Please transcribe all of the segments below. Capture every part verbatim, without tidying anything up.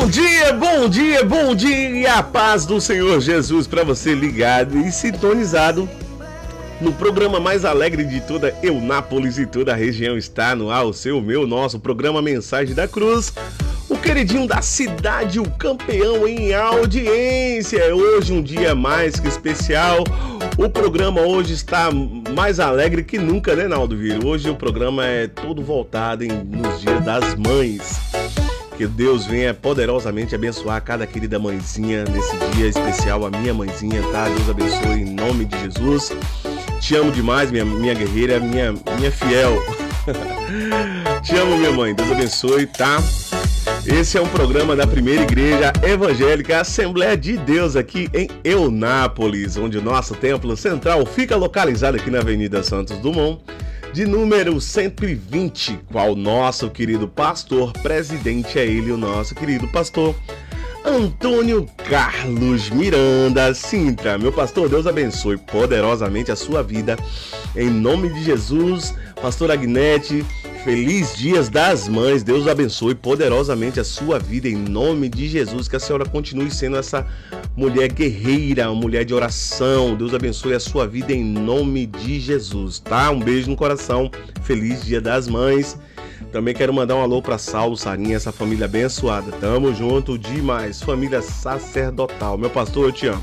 dia, bom dia, bom dia e a paz do Senhor Jesus para você ligado e sintonizado no programa mais alegre de toda Eunápolis e toda a região. Está no ar o seu, o meu, nosso programa Mensagem da Cruz, o queridinho da cidade, o campeão em audiência. Hoje um dia mais que especial. O programa hoje está mais alegre que nunca, né, Naldo Viro? Hoje o programa é todo voltado em, nos dias das mães. Que Deus venha poderosamente abençoar cada querida mãezinha nesse dia especial, a minha mãezinha, tá? Deus abençoe em nome de Jesus. Te amo demais, minha, minha guerreira, minha, minha fiel. Te amo, minha mãe. Deus abençoe, tá? Esse é um programa da Primeira Igreja Evangélica Assembleia de Deus aqui em Eunápolis, onde o nosso templo central fica localizado aqui na Avenida Santos Dumont, de número cento e vinte, qual nosso querido pastor, presidente é ele, o nosso querido pastor Antônio Carlos Miranda Sintra. Meu pastor, Deus abençoe poderosamente a sua vida, em nome de Jesus. Pastor Agnete, feliz dias das mães, Deus abençoe poderosamente a sua vida, em nome de Jesus, que a senhora continue sendo essa mulher guerreira, uma mulher de oração. Deus abençoe a sua vida em nome de Jesus, tá? Um beijo no coração, feliz dia das mães. Também quero mandar um alô para Saulo, Sarinha, essa família abençoada. Tamo junto demais, família sacerdotal. Meu pastor, eu te amo.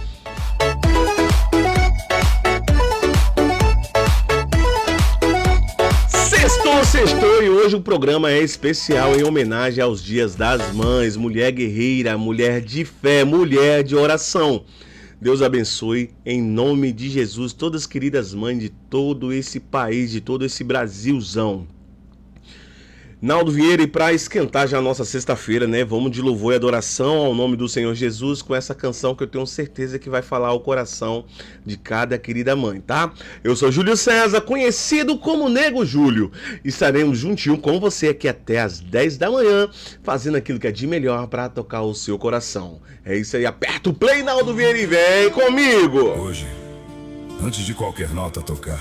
Sextou, sextou e hoje o programa é especial em homenagem aos dias das mães. Mulher guerreira, mulher de fé, mulher de oração. Deus abençoe em nome de Jesus todas as queridas mães de todo esse país, de todo esse Brasilzão. Naldo Vieira, e para esquentar já a nossa sexta-feira, né? Vamos de louvor e adoração ao nome do Senhor Jesus com essa canção que eu tenho certeza que vai falar ao coração de cada querida mãe, tá? Eu sou Júlio César, conhecido como Nego Júlio. Estaremos juntinho com você aqui até às dez da manhã, fazendo aquilo que é de melhor para tocar o seu coração. É isso aí, aperta o play, Naldo Vieira, e vem comigo! Hoje, antes de qualquer nota tocar,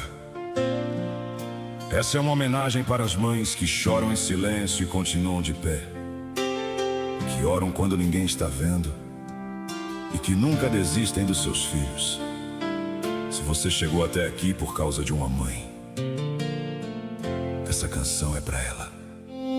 essa é uma homenagem para as mães que choram em silêncio e continuam de pé, que oram quando ninguém está vendo e que nunca desistem dos seus filhos. Se você chegou até aqui por causa de uma mãe,